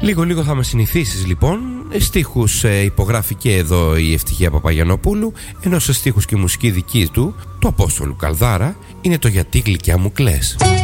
Λίγο θα με συνηθίσεις λοιπόν. Στίχους υπογράφει και εδώ η Ευτυχία Παπαγιαννοπούλου, ενώ σε στίχους και μουσική δική του, του Απόστολου Καλδάρα, είναι το «Γιατί γλυκιά μου κλαις».